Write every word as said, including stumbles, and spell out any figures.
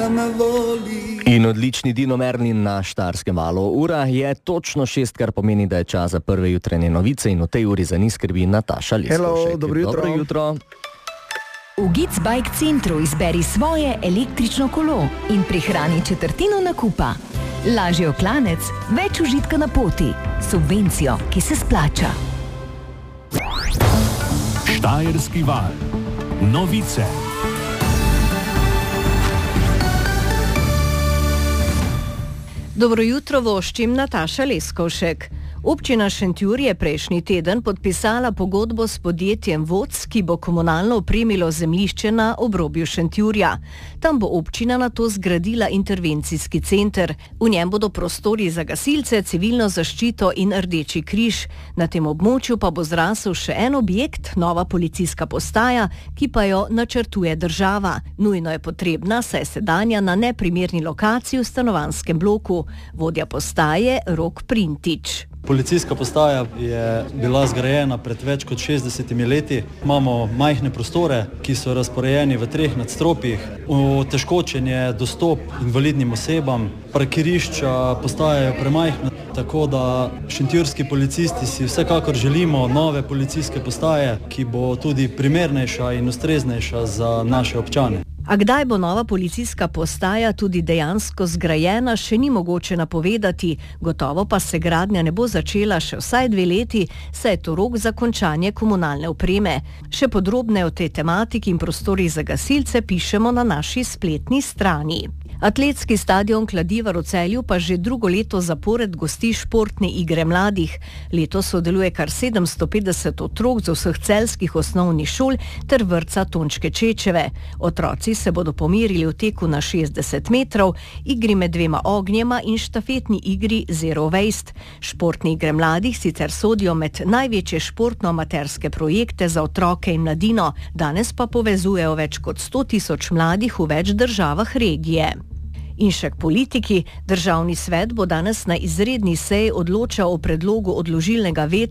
da me voli. In odlični Dino Merlin na Štajerskem valu. Ura je točno šest, kar pomeni, da je čas za prve jutranje novice in v tej uri za njih skrbi Nataša Liskovšek. Hello, dobro jutro. Dobro jutro. V Gic Bike centru izberi svoje električno kolo in prihrani četrtino nakupa. Lažji oklanec, več užitka na poti, subvencijo, ki se splača. Štajerski val. Novice. Dobro jutro, voščim Nataša Leskovšek. Občina Šentjur je prejšnji teden podpisala pogodbo s podjetjem Voc, ki bo komunalno opremilo zemljišče na obrobju Šentjurja. Tam bo občina nato zgradila intervencijski center. V njem bodo prostori za gasilce, civilno zaščito in Rdeči križ. Na tem območju pa bo zrasel še en objekt, nova policijska postaja, ki pa jo načrtuje država. Nujno je potrebna, saj je sedanja na neprimerni lokaciji v stanovanjskem bloku. Vodja postaje Rok Printič. Policijska postaja je bila zgrajena pred več kot šestdesetimi leti. Imamo majhne prostore, ki so razporejeni v treh nadstropjih. Otežkočen je dostop invalidnim osebam, parkirišča postajajo premajhna, tako da šentjurski policisti si vsekakor želimo nove policijske postaje, ki bo tudi primernejša in ustreznejša za naše občane. A kdaj bo nova policijska postaja tudi dejansko zgrajena, še ni mogoče napovedati, gotovo pa se gradnja ne bo začela še vsaj dve leti, saj je to rok za končanje komunalne opreme. Še podrobneje o tej tematiki in prostorih za gasilce pišemo na naši spletni strani. Atletski stadion Kladivar v Celju pa že drugo leto zapored gosti športne igre mladih. Letos sodeluje kar sedemsto petdeset otrok z vseh celjskih osnovnih šol ter vrtca Tončke Čečeve. Otroci se bodo pomerili v teku na šestdeset metrov, igri med dvema ognjema in štafetni igri Zero Waste. Športne igre mladih sicer sodijo med največje športno-amaterske projekte za otroke in mladino, danes pa povezujejo več kot sto tisoč mladih v več državah regije. In še k politiki. Državni svet bo danes na izredni seji odločal o predlogu odložilnega veta